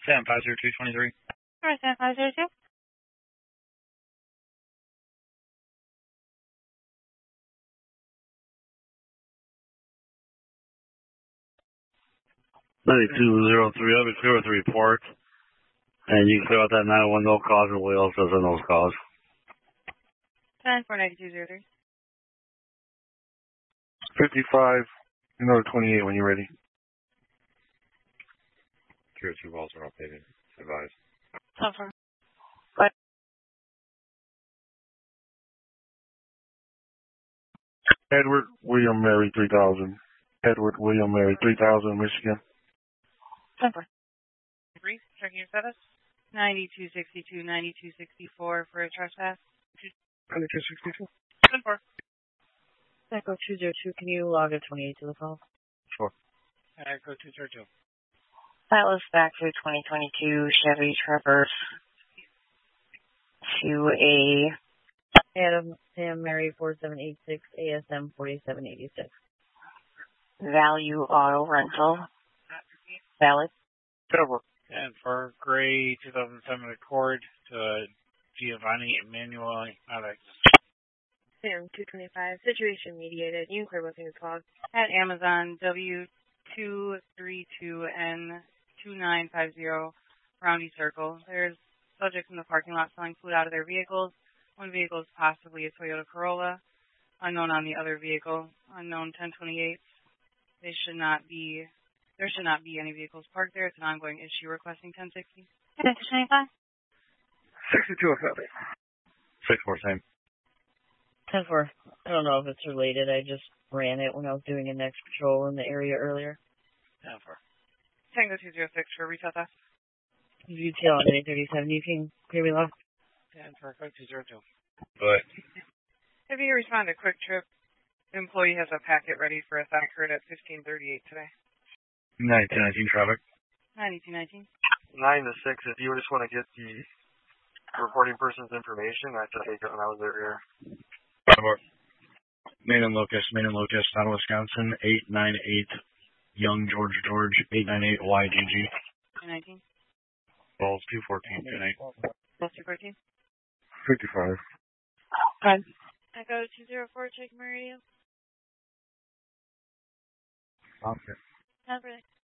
Sam 50223. All right, Sam 502. I have a clear with the report, and you can clear out that 901 no cause, and Wales says a no cause. 10-49203. 55, another 28 when you're ready. Tier 2 balls are updated. Advised. Cover. Edward William Mary 3000. Edward William Mary 3000, Michigan. Cover. Brief, checking your status. 9262, 9264 for a trespass. 9262. 10-4. Echo 202, can you log a 28 to the call? Sure. Echo 202. That was Factory 2022 Chevy Traverse to a Adam Sam Mary 4786 ASM 4786. Value Auto Rental. Valid. Cover. And for gray 2007 Accord to Giovanni Emanuele Alex. Sam 225, situation mediated. You can clear booking the call at Amazon W232N2950 Roundy Circle. There's subjects in the parking lot selling food out of their vehicles. One vehicle is possibly a Toyota Corolla. Unknown on the other vehicle. Unknown 1028. There should not be any vehicles parked there. It's an ongoing issue requesting 1060. 1025. 6207. 6-4, same. 10-4. I don't know if it's related. I just ran it when I was doing a next patrol in the area earlier. 10-4. Tango 206 for retail theft. Retail on 837. You can clear me left. 10-4, code 202. But If you respond to Quick Trip, employee has a packet ready for a Thackerd at 1538 today. 1919 traffic. 9219. 9 to 6, if you just want to get the reporting person's information, I have to take it when I was there. 5-4. Main and Locust, Town, Wisconsin, 898 Young George 898 YGG. 219. Balls 214, 28. Plus 214. 55. Fine. Echo 204, check Meridian. Okay. Have a